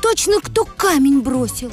точно кто камень бросил.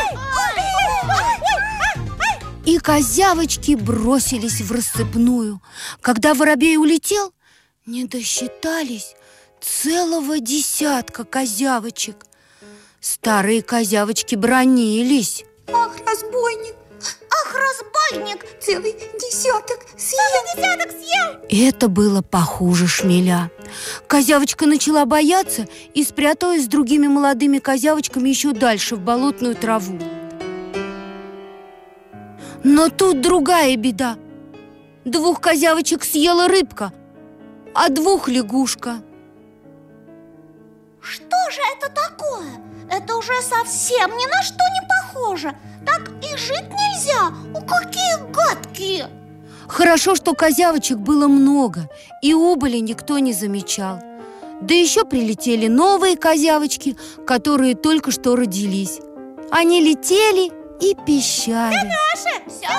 И козявочки бросились в рассыпную. Когда воробей улетел, не досчитались целого десятка козявочек. Старые козявочки бранились. Ах, разбойник! Ах, разбойник! Целый десяток съел! Это было похуже шмеля. Козявочка начала бояться и спряталась с другими молодыми козявочками еще дальше, в болотную траву. Но тут другая беда. 2 козявочек съела рыбка, а 2 лягушка. Что же это такое? Это уже совсем ни на что не похоже. Так и жить нельзя. О, какие гадкие! Хорошо, что козявочек было много, и убыли никто не замечал. Да еще прилетели новые козявочки, которые только что родились. Они летели и пищали. Все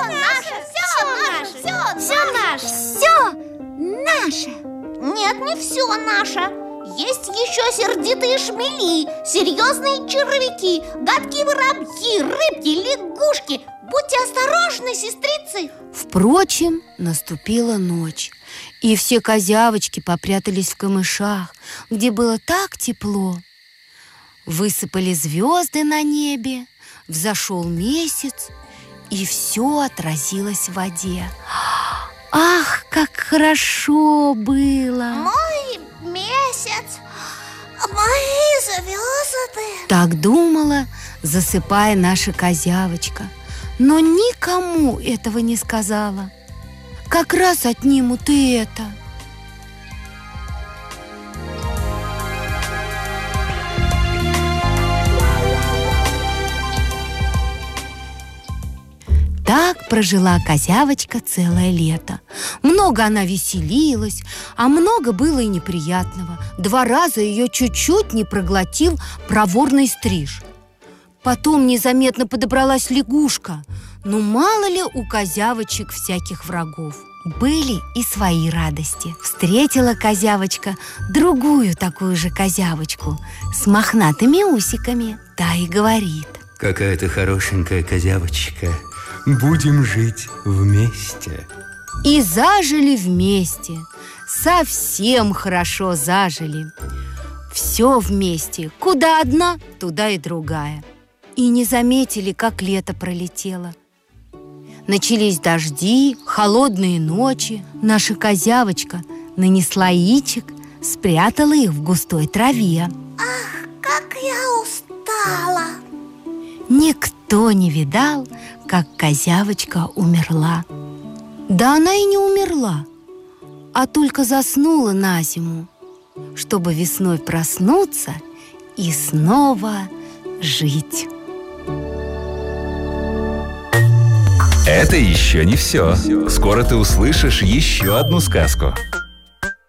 наше! Все наше! Нет, не все наше. Есть еще сердитые шмели, серьезные червяки, гадкие воробьи, рыбки, лягушки. Будьте осторожны, сестрицы. Впрочем, наступила ночь, и все козявочки попрятались в камышах, где было так тепло. Высыпали звезды на небе, взошел месяц, и все отразилось в воде. Ах, как хорошо было! Мой месяц, мои звезды. Так думала, засыпая наша козявочка, но никому этого не сказала. Как раз отнимут и это. Так прожила козявочка целое лето. Много она веселилась, а много было и неприятного. 2 раза ее чуть-чуть не проглотил проворный стриж. Потом незаметно подобралась лягушка. Но мало ли у козявочек всяких врагов. Были и свои радости. Встретила козявочка другую такую же козявочку с мохнатыми усиками. Та и говорит: какая ты хорошенькая козявочка, будем жить вместе. И зажили вместе. Совсем хорошо зажили. Все вместе. Куда одна, туда и другая. И не заметили, как лето пролетело. Начались дожди, холодные ночи. Наша козявочка нанесла яичек, спрятала их в густой траве. Ах, как я устала! Никто не видал, как козявочка умерла. Да она и не умерла, а только заснула на зиму, чтобы весной проснуться и снова жить. Это еще не все. Скоро ты услышишь еще одну сказку.